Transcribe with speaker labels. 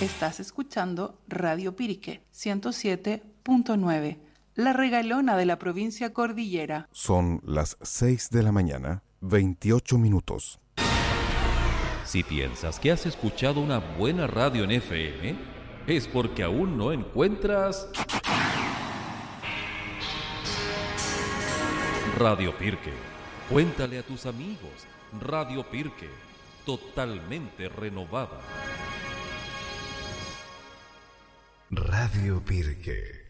Speaker 1: Estás escuchando Radio Pirque 107.9, la regalona de la provincia Cordillera.
Speaker 2: Son las 6 de la mañana, 28 minutos.
Speaker 3: Si piensas que has escuchado una buena radio en FM, es porque aún no encuentras Radio Pirque. Cuéntale a tus amigos. Radio Pirque, totalmente renovada.
Speaker 4: Radio Pirque.